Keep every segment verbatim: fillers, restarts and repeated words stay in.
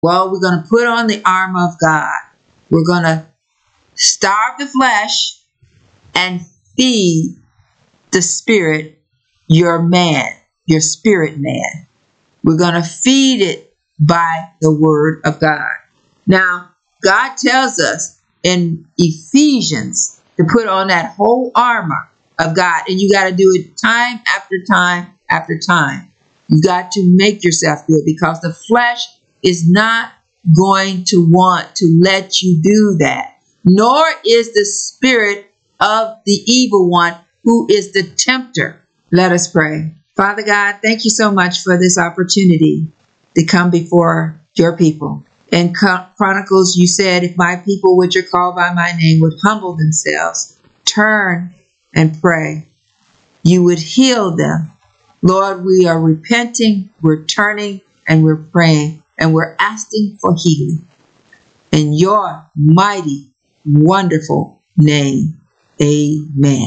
Well, we're going to put on the armor of God. We're going to starve the flesh and feed the spirit, your man, your spirit man. We're going to feed it by the word of God. Now, God tells us in Ephesians to put on that whole armor of God, and you got to do it time after time after time. You got to make yourself do it, because the flesh is not going to want to let you do that, nor is the spirit of the evil one, who is the tempter. Let us pray. Father God, thank you so much for this opportunity to come before your people. In Chronicles, you said, if my people which are called by my name would humble themselves, turn and pray, you would heal them. Lord, we are repenting, we're turning, and we're praying, and we're asking for healing. In your mighty, wonderful name, amen.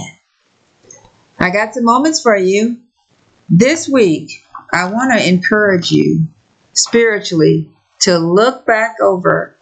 I got some moments for you. This week, I want to encourage you spiritually to look back over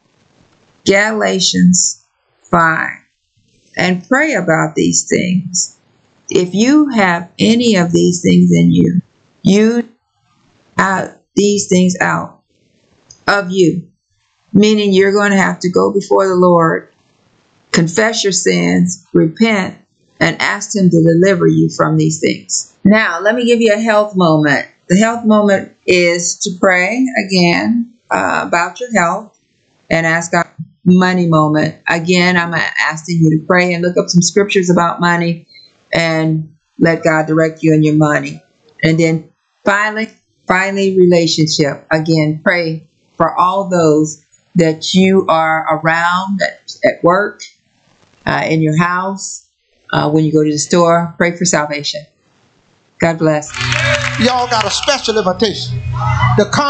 Galatians five and pray about these things. If you have any of these things in you, you out these things out of you, meaning you're going to have to go before the Lord, confess your sins, repent, and ask him to deliver you from these things. Now, let me give you a health moment. The health moment is to pray again uh, about your health and ask God. Money moment. Again, I'm asking you to pray and look up some scriptures about money and let God direct you in your money. And then finally, finally, relationship. Again, pray for all those that you are around at, at work, uh, in your house, uh, when you go to the store. Pray for salvation. God bless. Y'all got a special invitation to come